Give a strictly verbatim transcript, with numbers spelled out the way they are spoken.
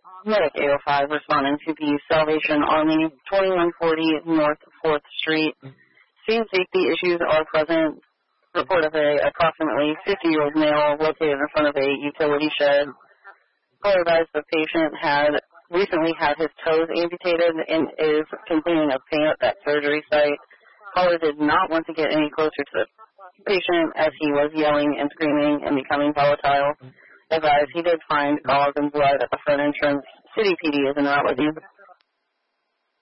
Medic eight oh five responding to the Salvation Army, twenty-one forty North fourth Street. Scene safety issues are present. Report of a approximately fifty-year-old male located in front of a utility shed. Caller advised the patient had recently had his toes amputated and is complaining of pain at that surgery site. Caller did not want to get any closer to the patient as he was yelling and screaming and becoming volatile. Advised he did find cause and blood at the front entrance. City P D is in route with you.